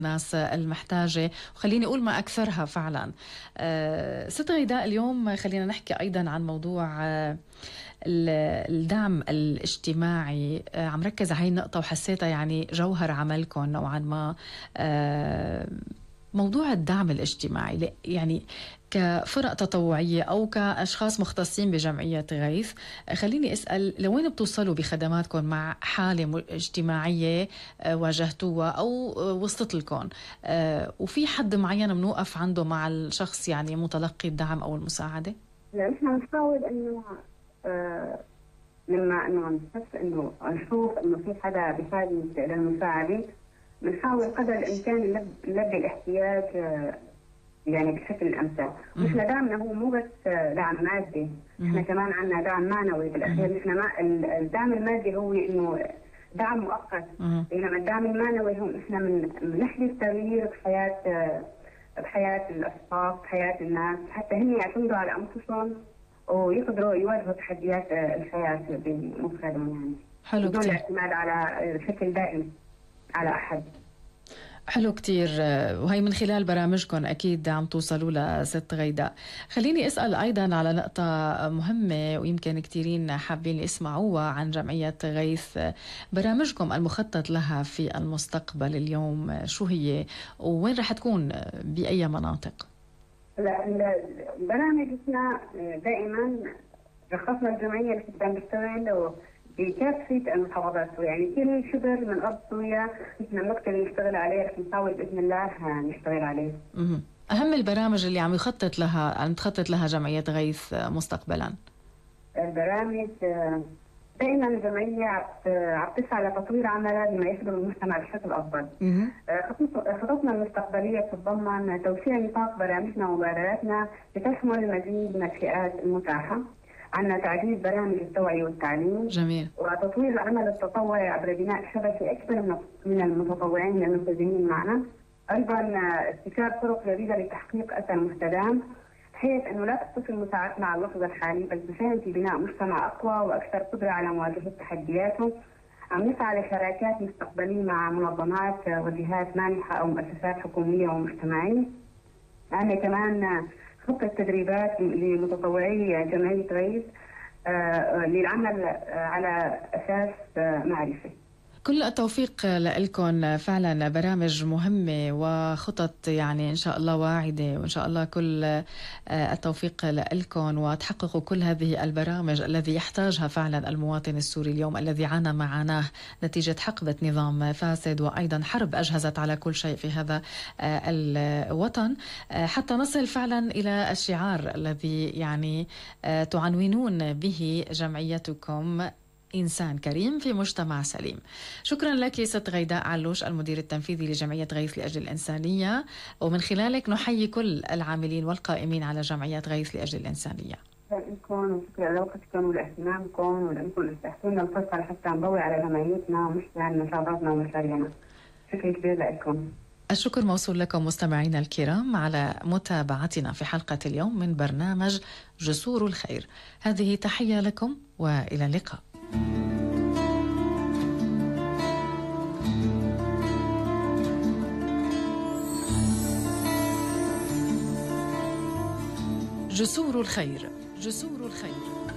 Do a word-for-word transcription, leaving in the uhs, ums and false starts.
الناس المحتاجة، وخليني أقول ما أكثرها فعلا. أه ست غيداء، اليوم خلينا نحكي أيضا عن موضوع أه الدعم الاجتماعي. أه عم ركز على هاي النقطة وحسيتها يعني جوهر عملكم نوعا ما. أه موضوع الدعم الاجتماعي يعني كفرق تطوعية أو كأشخاص مختصين بجمعية غيث، خليني أسأل لوين بتوصلوا بخدماتكم مع حالة اجتماعية واجهتوها أو وصلت لكم، وفي حد معين بنوقف عنده مع الشخص يعني متلقي الدعم أو المساعدة؟ لا، نحن نحاول إنه آه لما إنه نحس إنه نشوف إنه في حدا بحاجة للمساعدة، بنحاول قدر الإمكان نلبي الاحتياج آه يعني بشكل الأمثل. نحن دعمنا هو مو بس دعم مادي، نحن كمان عندنا دعم معنوي. بالأخير نحن ما الدعم المادي هو إنه دعم مؤقت، بينما الدعم المعنوي هو نحن من بنحدث تغيير بحياة بحياة الأشخاص، بحياة الناس، حتى هم يعتمدوا على أنفسهم ويقدروا يواجهوا تحديات الحياة بمفردهم، يعني حلو بدون كتير. الاعتماد على بشكل دائم على أحد. حلو كتير، وهي من خلال برامجكم أكيد عم توصلوا لست غيداء. خليني أسأل أيضا على نقطة مهمة ويمكن كتيرين حابين يسمعوها عن جمعية غيث. برامجكم المخطط لها في المستقبل اليوم شو هي ووين رح تكون بأي مناطق؟ لا، برامجنا دائما رخصنا الجمعية اللي بدنا نشتغل بكافة المحافظات، يعني كل شبر من أرض سوريا نحن بنقدر نشتغل عليه، رح نحاول بإذن الله نشتغل عليه. أهم البرامج اللي عم يخطط لها عم تخطط لها جمعية غيث مستقبلا؟ البرامج دائما الجمعية عم تسعى لتطوير عملها بما يخدم المجتمع بشكل أفضل. خططنا المستقبلية تتضمن توسيع نطاق برامجنا ومبادراتنا لتشمل المزيد من الفئات المتاحة. عندنا تعزيز برامج التوعية والتعليم. جميل. وتطوير العمل التطوعي عبر بناء شبكة أكبر من المتطوعين الملتزمين معنا. أيضا ابتكار طرق جديدة لتحقيق أثر مستدام، بحيث أنه لا تقتصر مساعدتنا على اللحظة الحالية بل تساهم في بناء مجتمع أقوى وأكثر قدرة على مواجهة تحدياته. عم نسعى لشراكات مستقبلية مع منظمات وجهات مانحة أو مؤسسات حكومية ومجتمعية. عندنا كمان خطة تدريبات لمتطوعي جمعية غيث للعمل على أساس معرفي. كل التوفيق لكم، فعلا برامج مهمة وخطط يعني إن شاء الله واعدة، وإن شاء الله كل التوفيق لكم وتحققوا كل هذه البرامج الذي يحتاجها فعلا المواطن السوري اليوم الذي عانى معاناه نتيجة حقبة نظام فاسد وأيضا حرب أجهزت على كل شيء في هذا الوطن، حتى نصل فعلا إلى الشعار الذي يعني تعنونون به جمعيتكم: إنسان كريم في مجتمع سليم. شكرا لك ست غيداء علوش، المدير التنفيذي لجمعية غيث لأجل الإنسانية، ومن خلالك نحيي كل العاملين والقائمين على جمعية غيث لأجل الإنسانية. شكرا لكم وشكرا لوقتكم ولاهتمامكم ولأنكم اتحتونا الفرصة حتى نضوي على جمعيتنا ومشروع نشاطاتنا ومشاريعنا. شكرا كبير لكم. الشكر موصول لكم مستمعينا الكرام على متابعتنا في حلقة اليوم من برنامج جسور الخير. هذه تحية لكم وإلى اللقاء. جسور الخير، جسور الخير.